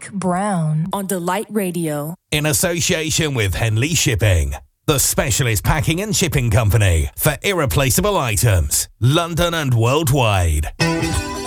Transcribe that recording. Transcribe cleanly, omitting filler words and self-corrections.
Nick Brown on Delight Radio. In association with Henley Shipping, the specialist packing and shipping company for irreplaceable items, London and worldwide.